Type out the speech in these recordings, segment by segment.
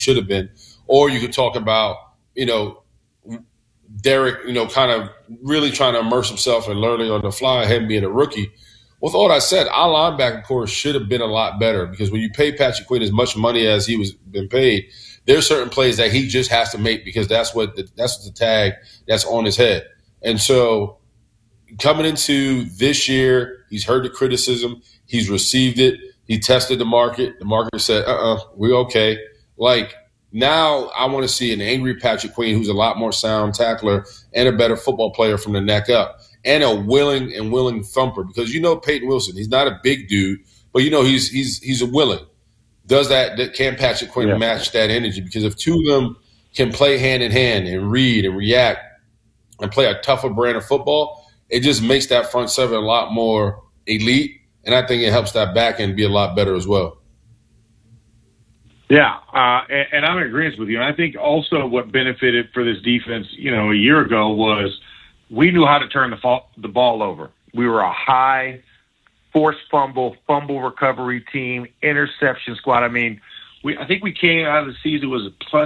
should have been. Or you could talk about, Derek, kind of really trying to immerse himself and learning on the fly, him being a rookie. With all that said, our linebacker core should have been a lot better because when you pay Patrick Queen as much money as he was been paid, there's certain plays that he just has to make because that's what the tag that's on his head. And so coming into this year, he's heard the criticism, he's received it, he tested the market. The market said, we're okay. Like, now I want to see an angry Patrick Queen who's a lot more sound tackler and a better football player from the neck up and a willing thumper because Peyton Wilson, he's not a big dude, but he's a willing. Does that can Patrick Queen match that energy? Because if two of them can play hand in hand and read and react and play a tougher brand of football, it just makes that front seven a lot more elite, and I think it helps that back end be a lot better as well. Yeah, and I'm in agreement with you. And I think also what benefited for this defense, a year ago was we knew how to turn the ball over. We were a high forced fumble recovery team, interception squad. I mean, I think we came out of the season was a plus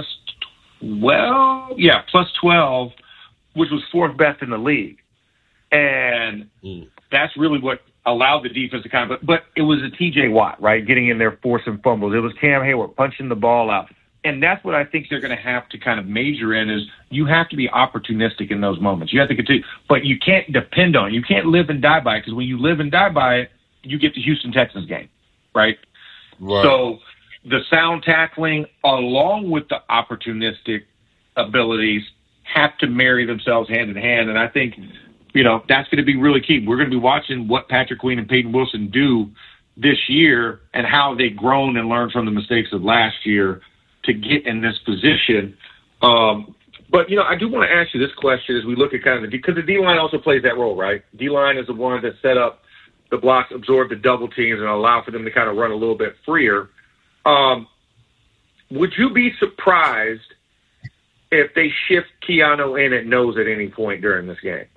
12, which was fourth best in the league. And that's really what allowed the defense to but it was a TJ Watt, right, getting in there forcing fumbles. It was Cam Hayward punching the ball out. And that's what I think they're going to have to kind of major in is you have to be opportunistic in those moments. You have to continue, but you can't depend on it. You can't live and die by it because when you live and die by it, you get the Houston Texans game, right? So the sound tackling along with the opportunistic abilities have to marry themselves hand in hand. And I think – that's going to be really key. We're going to be watching what Patrick Queen and Peyton Wilson do this year and how they've grown and learned from the mistakes of last year to get in this position. But, I do want to ask you this question as we look at kind of because the D-line also plays that role, right? D-line is the one that set up the blocks, absorb the double teams, and allow for them to kind of run a little bit freer. Would you be surprised if they shift Keanu in at nose at any point during this game?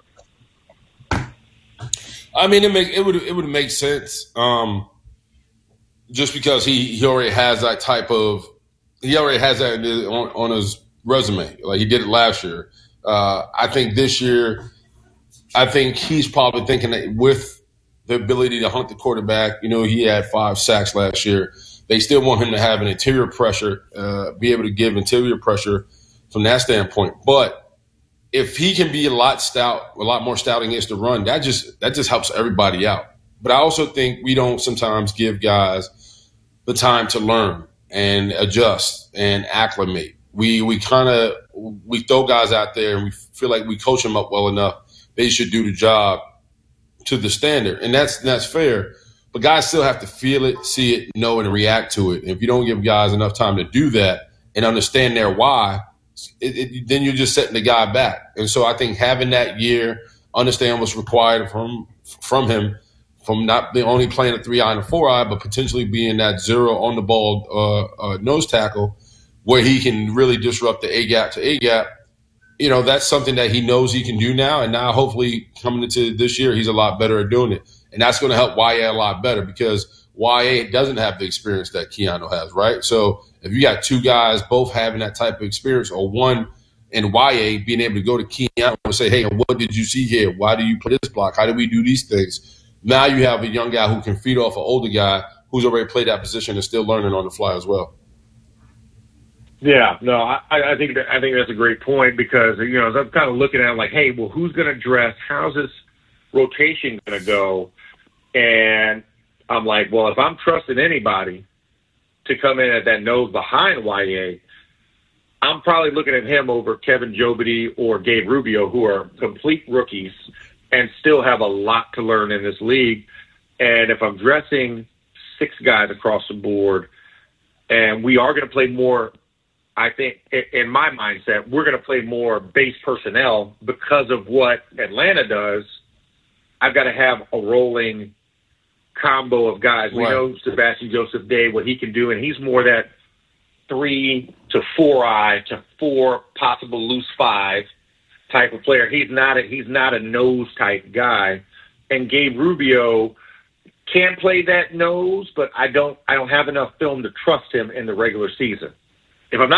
I mean, it would make sense, just because he already has that on his resume, like he did it last year. I think this year, he's probably thinking that with the ability to hunt the quarterback, he had 5 sacks last year. They still want him to have an interior pressure, be able to give interior pressure from that standpoint, but. If he can be a lot more stout against the run, that just helps everybody out. But I also think we don't sometimes give guys the time to learn and adjust and acclimate. We throw guys out there and we feel like we coach them up well enough. They should do the job to the standard, and that's fair. But guys still have to feel it, see it, know, and react to it. And if you don't give guys enough time to do that and understand their why. Then you're just setting the guy back. And so I think having that year, understand what's required from him, from not being only playing a 3-eye and a 4-eye, but potentially being that zero on the ball nose tackle where he can really disrupt the A-gap to A-gap. That's something that he knows he can do now. And now hopefully coming into this year, he's a lot better at doing it. And that's going to help YA a lot better because YA doesn't have the experience that Keanu has, right? So if you got two guys both having that type of experience or one in YA being able to go to Keanu and say, hey, what did you see here? Why do you play this block? How do we do these things? Now you have a young guy who can feed off an older guy who's already played that position and still learning on the fly as well. Yeah, no, I think that's a great point because, as I'm kind of looking at it like, hey, well, who's going to dress? How's this rotation going to go? And I'm like, well, if I'm trusting anybody to come in at that nose behind YA, I'm probably looking at him over Kevin Jobity or Gabe Rubio, who are complete rookies and still have a lot to learn in this league. And if I'm dressing 6 guys across the board, and we are going to play more, I think, in my mindset, we're going to play more base personnel because of what Atlanta does. I've got to have a rolling combo of guys. We know Sebastian Joseph Day, what he can do, and he's more that 3 to 4-eye to 4 possible loose 5 type of player. He's not a nose type guy. And Gabe Rubio can play that nose, but I don't have enough film to trust him in the regular season. if I'm